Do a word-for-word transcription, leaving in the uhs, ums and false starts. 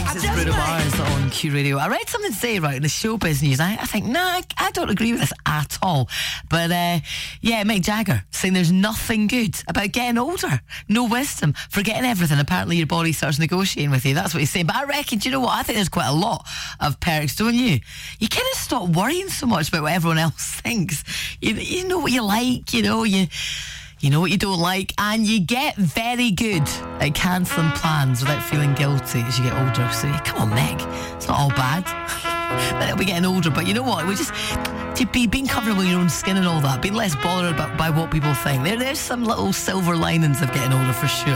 It's Bruno Mars on Q Radio. I read something today, right, in the showbiz news. I, I think, no, nah, I, I don't agree with this at all. But, uh, yeah, Mick Jagger saying there's nothing good about getting older. No wisdom. Forgetting everything. Apparently your body starts negotiating with you. That's what he's saying. But I reckon, do you know what? I think there's quite a lot of perks, don't you? You kind of stop worrying so much about what everyone else thinks. You, you know what you like, you know, you... You know what you don't like, and you get very good at cancelling plans without feeling guilty as you get older. So, yeah, come on, Meg. It's not all bad. But we're getting older. But you know what? We just to be being comfortable in your own skin and all that, being less bothered about by what people think. There, there's some little silver linings of getting older for sure.